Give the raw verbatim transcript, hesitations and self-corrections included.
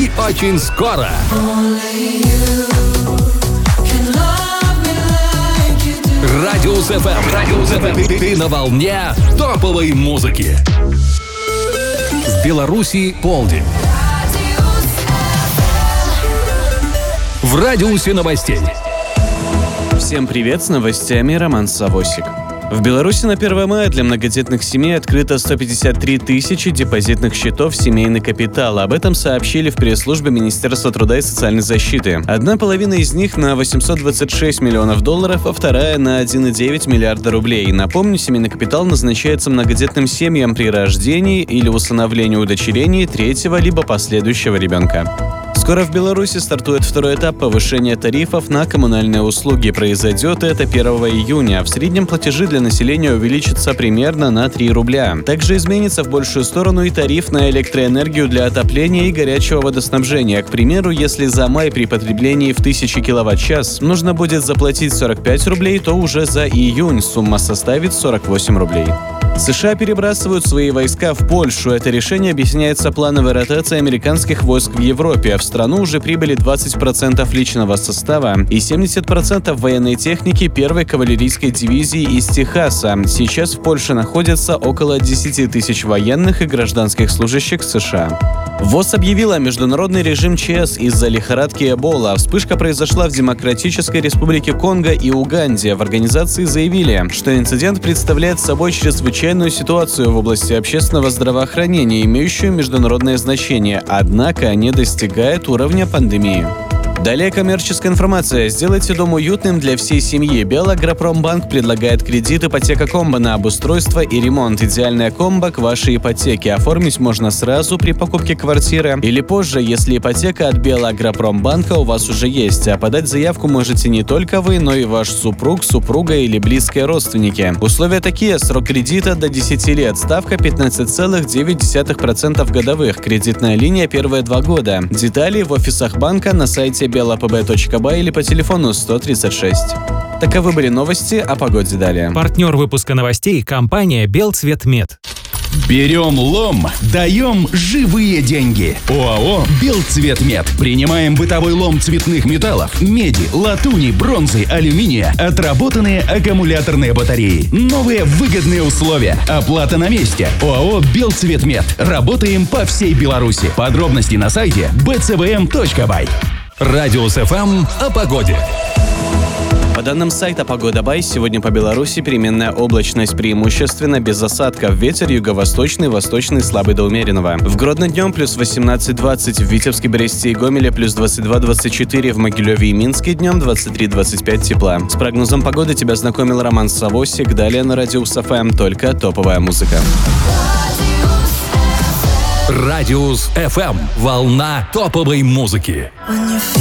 И очень скоро. Радиус эф эм. Радиус эф эм. Ты, ты на волне топовой музыки. В Беларуси полдень. В радиусе новостей. Всем привет, с новостями Роман Савосик. В Беларуси на первое мая для многодетных семей открыто сто пятьдесят три тысячи депозитных счетов «Семейный капитал». Об этом сообщили в пресс-службе Министерства труда и социальной защиты. Одна половина из них на восемьсот двадцать шесть миллионов долларов, а вторая на один целых девять десятых миллиарда рублей. Напомню, семейный капитал назначается многодетным семьям при рождении или усыновлении удочерении третьего либо последующего ребенка. Скоро в Беларуси стартует второй этап повышения тарифов на коммунальные услуги. Произойдет это первого июня. В среднем платежи для населения увеличатся примерно на три рубля. Также изменится в большую сторону и тариф на электроэнергию для отопления и горячего водоснабжения. К примеру, если за май при потреблении в тысячу киловатт-час нужно будет заплатить сорок пять рублей, то уже за июнь сумма составит сорок восемь рублей. США перебрасывают свои войска в Польшу. Это решение объясняется плановой ротацией американских войск в Европе. В страну уже прибыли двадцать процентов личного состава и семьдесят процентов военной техники первой кавалерийской дивизии из Техаса. Сейчас в Польше находится около десять тысяч военных и гражданских служащих США. ВОЗ объявила международный режим ЧС из-за лихорадки Эбола. Вспышка произошла в Демократической Республике Конго и Уганде. В организации заявили, что инцидент представляет собой чрезвычайную ситуацию в области общественного здравоохранения, имеющую международное значение, однако не достигает уровня пандемии. Далее коммерческая информация. Сделайте дом уютным для всей семьи. Белагропромбанк предлагает кредит ипотека-комбо на обустройство и ремонт. Идеальная комбо к вашей ипотеке. Оформить можно сразу при покупке квартиры или позже, если ипотека от Белагропромбанка у вас уже есть. А подать заявку можете не только вы, но и ваш супруг, супруга или близкие родственники. Условия такие: срок кредита до десяти лет, ставка пятнадцать целых девять десятых процента годовых, кредитная линия первые два года. Детали в офисах банка, на сайте белапб точка бай или по телефону сто тридцать шесть. Таковы были новости, о погоде далее. Партнер выпуска новостей – компания «Белцветмет». Берем лом, даем живые деньги. ОАО «Белцветмет». Принимаем бытовой лом цветных металлов, меди, латуни, бронзы, алюминия, отработанные аккумуляторные батареи. Новые выгодные условия. Оплата на месте. ОАО «Белцветмет». Работаем по всей Беларуси. Подробности на сайте бэ цэ вэ эм точка бай. Радиус эф эм о погоде. По данным сайта «Погода Бай», сегодня по Беларуси переменная облачность, преимущественно без осадков. Ветер юго-восточный, восточный, слабый до умеренного. В Гродно днем плюс восемнадцать двадцать, в Витебске, Бресте и Гомеле плюс двадцать два двадцать четыре, в Могилеве и Минске днем двадцать три двадцать пять тепла. С прогнозом погоды тебя знакомил Роман Савосик. Далее на Радиус эф эм только топовая музыка. Радиус эф эм. Волна топовой музыки.